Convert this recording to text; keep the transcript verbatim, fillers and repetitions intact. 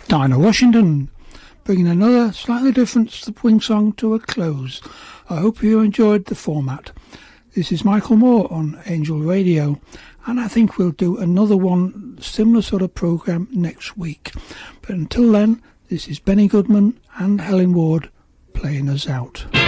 Dinah Washington, bringing another slightly different swing song to a close. I hope you enjoyed the format. This is Michael Moore on Angel Radio, and I think we'll do another one, similar sort of program next week. But until then, this is Benny Goodman and Helen Ward playing us out.